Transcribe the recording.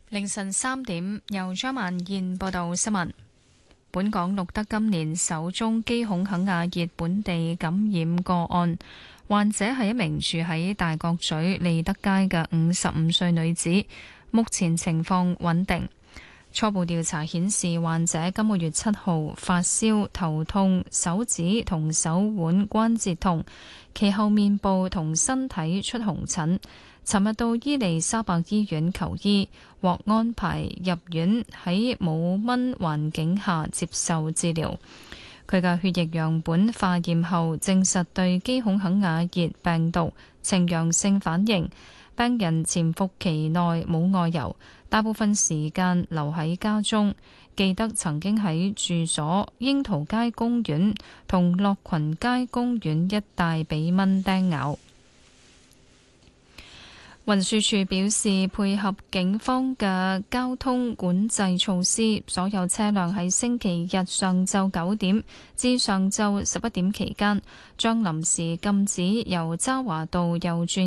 凌晨3點，由張萬燕報道新聞。本港錄得今年首宗基孔肯亞熱本地感染個案，患者係一名住喺大角咀利德街嘅55歲女子，目前情況穩定。初步調查顯示，患者今個月7號發燒、頭痛、手指同手腕關節痛，其後面部同身體出紅疹。尋日到伊利沙伯醫院求醫，獲安排入院喺冇蚊環境下接受治療。佢嘅血液樣本化驗後證實對基孔肯亞熱病毒呈陽性反應。病人潛伏期內冇外遊，大部分時間留喺家中。記得曾經喺住所櫻桃街公園同樂群街公園一帶被蚊叮咬。運輸署表示，配合警方嘅交通管制措施，所有車輛喺星期日上晝9點至上晝11點期間，將臨時禁止由渣華道右轉